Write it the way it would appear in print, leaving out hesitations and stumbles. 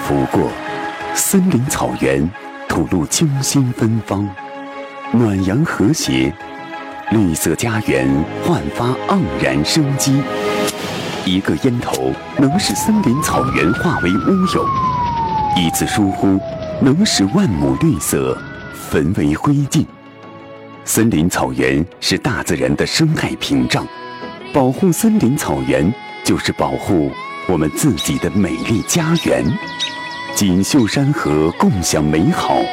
拂过，森林草原吐露清新芬芳，暖阳和谐，绿色家园焕发盎然生机。一个烟头能使森林草原化为乌有，一次疏忽能使万亩绿色焚为灰烬。森林草原是大自然的生态屏障，保护森林草原就是保护我们自己的美丽家园。锦绣山河共享美好，